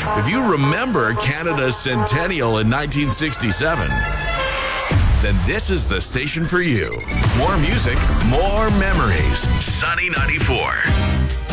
If you remember Canada's centennial in 1967, then this is the station for you. More music, more memories. Sunny 94.